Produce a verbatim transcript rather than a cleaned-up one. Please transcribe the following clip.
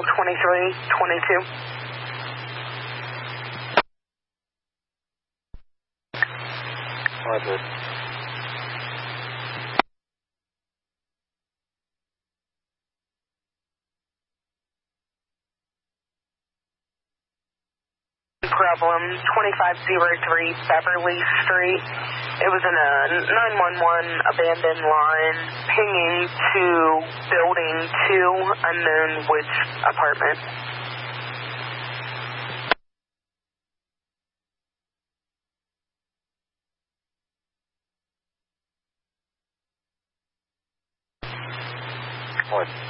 twenty-three twenty-two. Roger. Problem twenty-five oh three Beverly Street. It was in a nine one one abandoned line pinging to building two, unknown which apartment. What?